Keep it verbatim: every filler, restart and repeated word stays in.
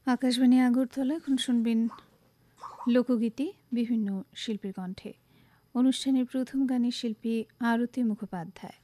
আকাশবাণী আগরতলা। এখন শুনবেন লোকগীতি বিভিন্ন শিল্পীর কণ্ঠে। অনুষ্ঠানের প্রথম গানের শিল্পী আরতি মুখোপাধ্যায়।